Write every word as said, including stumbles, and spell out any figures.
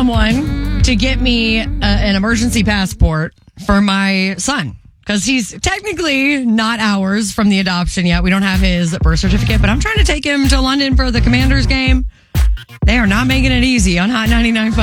someone to get me a, an emergency passport for my son. Because he's technically not ours from the adoption yet. We don't have his birth certificate, but I'm trying to take him to London for the Commanders game. They are not making it easy on Hot ninety-nine point five.